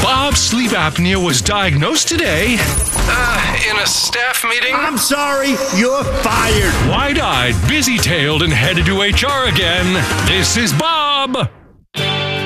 Bob's sleep apnea was diagnosed today. In a staff meeting. I'm sorry, you're fired. Wide-eyed, busy-tailed, and headed to HR again. This is Bob.